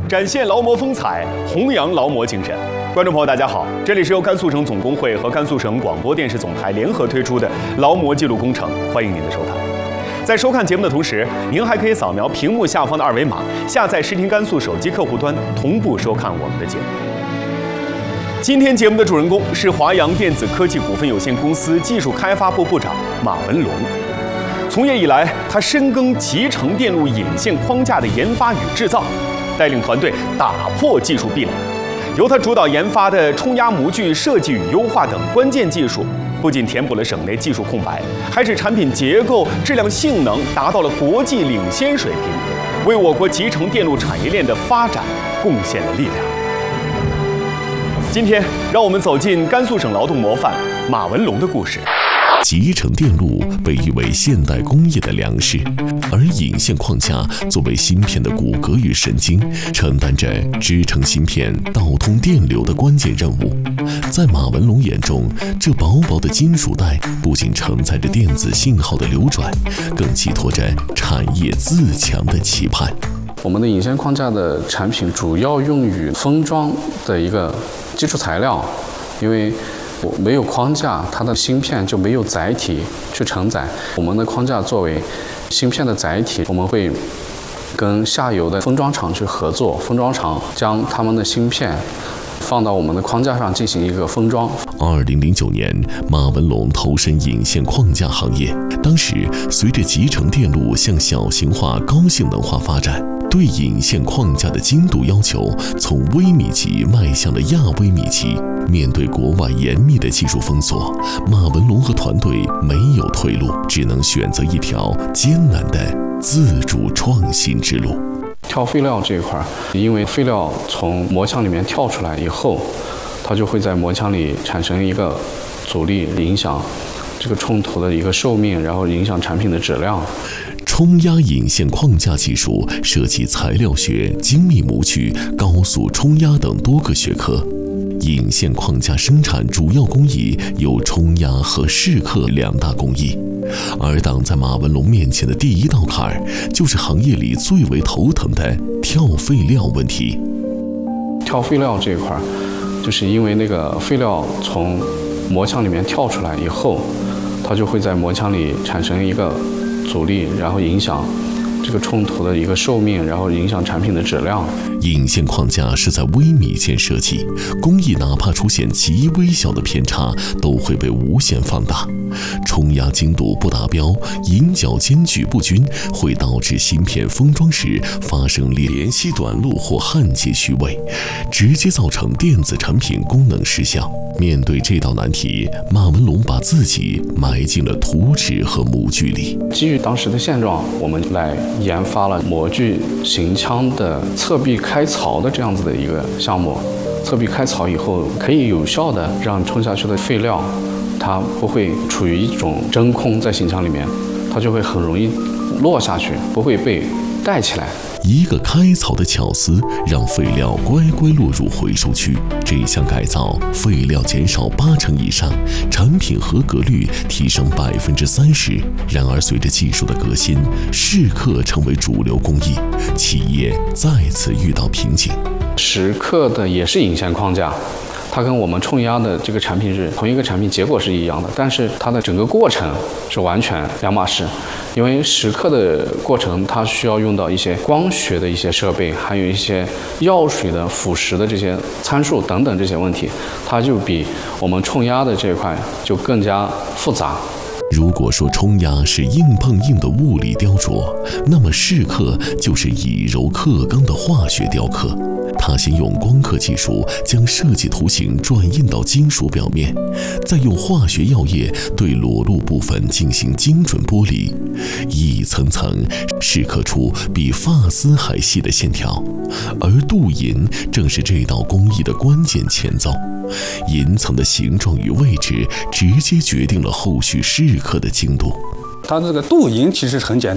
展现劳模风采，弘扬劳模精神。观众朋友，大家好，这里是由甘肃省总工会和甘肃省广播电视总台联合推出的劳模记录工程，欢迎您的收看。在收看节目的同时，您还可以扫描屏幕下方的二维码，下载视听甘肃手机客户端，同步收看我们的节目。今天节目的主人公是华阳电子科技股份有限公司技术开发部部长马文龙。从业以来，他深耕集成电路引线框架的研发与制造，带领团队打破技术壁垒。由他主导研发的冲压模具设计与优化等关键技术，不仅填补了省内技术空白，还使产品结构、质量、性能达到了国际领先水平，为我国集成电路产业链的发展贡献了力量。今天，让我们走进甘肃省劳动模范马文龙的故事。 集成电路被誉为现代工业的粮食，而引线框架作为芯片的骨骼与神经，承担着支撑芯片导通电流的关键任务。在马文龙眼中，这薄薄的金属带不仅承载着电子信号的流转，更寄托着产业自强的期盼。 我们的引线框架的产品主要用于封装的一个基础材料，因为没有框架，它的芯片就没有载体去承载。我们的框架作为芯片的载体，我们会跟下游的封装厂去合作，封装厂将他们的芯片放到我们的框架上进行一个封装。 2009年，马文龙投身引线框架行业。当时，随着集成电路向小型化、高性能化发展，对引线框架的精度要求从微米级迈向了亚微米级。面对国外严密的技术封锁，马文龙和团队没有退路，只能选择一条艰难的自主创新之路。 跳废料这一块，因为废料从模墙里面跳出来以后，它就会在模墙里产生一个阻力，影响这个冲突的一个寿命，然后影响产品的质量。 冲压引线框架技术涉及材料学、精密模具、高速冲压等多个学科。引线框架生产主要工艺有冲压和蚀刻两大工艺，而挡在马文龙面前的第一道坎儿，就是行业里最为头疼的跳废料问题。 跳废料这一块，就是因为那个废料从模墙里面跳出来以后，它就会在模墙里产生一个阻力，然后影响这个冲突的一个寿命，然后影响产品的质量。 引线框架是在微米间设计，工艺哪怕出现极微小的偏差，都会被无限放大。冲压精度不达标，引角间距不均，会导致芯片封装时发生联系短路或焊接虚位，直接造成电子产品功能失效。面对这道难题，马文龙把自己埋进了图纸和模具里。 基于当时的现状，我们来研发了模具行腔的侧壁开槽的这样子的一个项目。侧壁开槽以后，可以有效的让冲下去的废料它不会处于一种真空在行腔里面，它就会很容易落下去，不会被带起来。 一个开槽的巧思，让废料乖乖落入回收区。这项改造，废料减少80%以上，产品合格率提升30%。然而，随着技术的革新，蚀刻成为主流工艺，企业再次遇到瓶颈。 蚀刻的也是引线框架，它跟我们冲压的这个产品是同一个产品，结果是一样的，但是它的整个过程是完全两码事。因为蚀刻的过程，它需要用到一些光学的一些设备，还有一些药水的腐蚀的这些参数等等这些问题，它就比我们冲压的这一块就更加复杂。 如果说冲压是硬碰硬的物理雕琢，那么蚀刻就是以柔克刚的化学雕刻。它先用光刻技术将设计图形转印到金属表面，再用化学药液对裸露部分进行精准剥离，一层层蚀刻出比发丝还细的线条。而镀银正是这道工艺的关键前奏，银层的形状与位置直接决定了后续蚀刻的精度。 它这个镀银其实很简单，